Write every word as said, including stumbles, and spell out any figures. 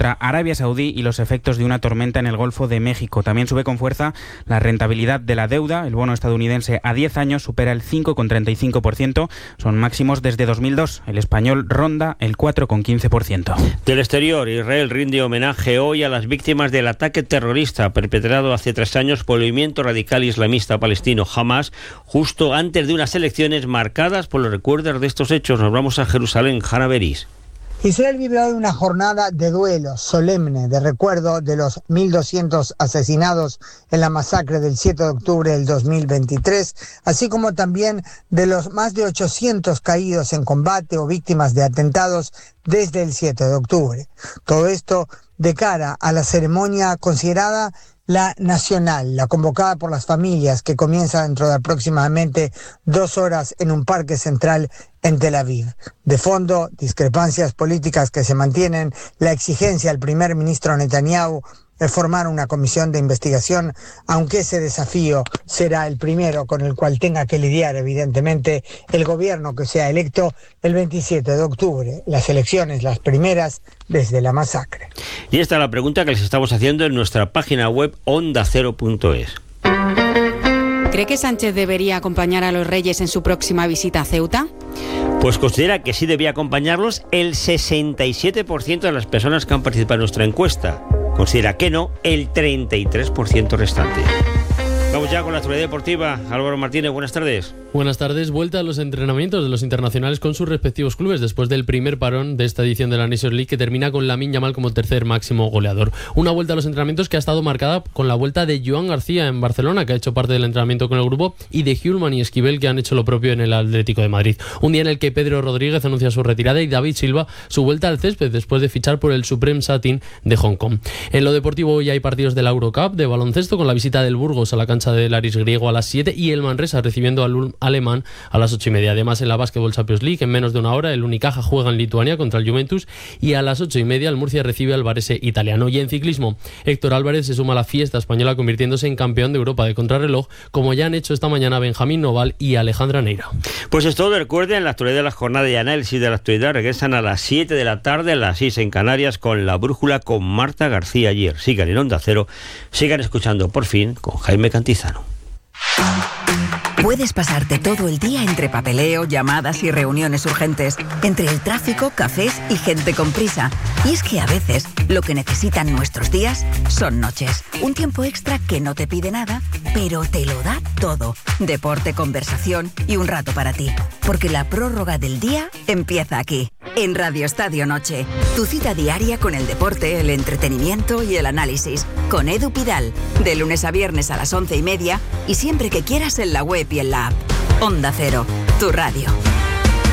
contra Arabia Saudí y los efectos de una tormenta en el Golfo de México. También sube con fuerza la rentabilidad de la deuda. El bono estadounidense a diez años supera el cinco coma treinta y cinco por ciento. Son máximos desde dos mil dos. El español ronda el cuatro coma quince por ciento. Del exterior, Israel rinde homenaje hoy a las víctimas del ataque terrorista perpetrado hace tres años por el movimiento radical islamista palestino Hamas, justo antes de unas elecciones marcadas por los recuerdos de estos hechos. Nos vamos a Jerusalén. Hanna Beris. Israel vive hoy una jornada de duelo solemne, de recuerdo de los mil doscientos asesinados en la masacre del siete de octubre del dos mil veintitrés, así como también de los más de ochocientos caídos en combate o víctimas de atentados desde el siete de octubre. Todo esto de cara a la ceremonia considerada la nacional, la convocada por las familias, que comienza dentro de aproximadamente dos horas en un parque central en Tel Aviv. De fondo, discrepancias políticas que se mantienen, la exigencia al primer ministro Netanyahu de formar una comisión de investigación, aunque ese desafío será el primero con el cual tenga que lidiar, evidentemente, el gobierno que sea electo el veintisiete de octubre, las elecciones, las primeras desde la masacre. Y esta es la pregunta que les estamos haciendo en nuestra página web onda cero punto es. ¿Cree que Sánchez debería acompañar a los Reyes en su próxima visita a Ceuta? Pues considera que sí debía acompañarlos el sesenta y siete por ciento de las personas que han participado en nuestra encuesta. Considera que no el treinta y tres por ciento restante. Vamos ya con la actualidad deportiva. Álvaro Martínez, buenas tardes. Buenas tardes. Vuelta a los entrenamientos de los internacionales con sus respectivos clubes después del primer parón de esta edición de la Nations League, que termina con Lamine Yamal como tercer máximo goleador. Una vuelta a los entrenamientos que ha estado marcada con la vuelta de Joan García en Barcelona, que ha hecho parte del entrenamiento con el grupo, y de Hjulman y Esquivel, que han hecho lo propio en el Atlético de Madrid. Un día en el que Pedro Rodríguez anuncia su retirada y David Silva su vuelta al césped después de fichar por el Supreme Satin de Hong Kong. En lo deportivo, hoy hay partidos de la Eurocup de baloncesto, con la visita del Burgos a la cancha del Aris griego a las siete y el Manresa recibiendo al alemán a las ocho y media. Además, en la Basketball Champions League, en menos de una hora, el Unicaja juega en Lituania contra el Juventus, y a las ocho y media el Murcia recibe al Varese italiano. Y en ciclismo, Héctor Álvarez se suma a la fiesta española, convirtiéndose en campeón de Europa de contrarreloj, como ya han hecho esta mañana Benjamín Noval y Alejandra Neira. Pues es todo. Recuerden, la actualidad de la jornada y análisis de la actualidad regresan a las siete de la tarde, a las seis en Canarias, con La Brújula con Marta García Ayer. Sigan en Onda Cero, sigan escuchando Por Fin con Jaime Cantizano. Puedes pasarte todo el día entre papeleo, llamadas y reuniones urgentes, entre el tráfico, cafés y gente con prisa. Y es que a veces lo que necesitan nuestros días son noches. Un tiempo extra que no te pide nada, pero te lo da todo. Deporte, conversación y un rato para ti. Porque la prórroga del día empieza aquí, en Radio Estadio Noche. Tu cita diaria con el deporte, el entretenimiento y el análisis. Con Edu Pidal, de lunes a viernes a las once y media y siempre que quieras en la web y en la app. Onda Cero, tu radio.